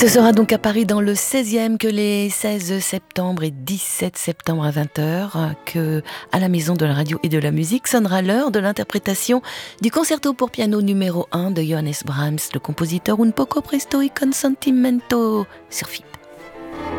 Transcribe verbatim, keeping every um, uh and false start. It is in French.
Ce sera donc à Paris dans le seizième que les seize septembre et dix-sept septembre à vingt heures, que à la Maison de la Radio et de la Musique sonnera l'heure de l'interprétation du concerto pour piano numéro un de Johannes Brahms, le compositeur Un poco presto e con sentimento sur F I P.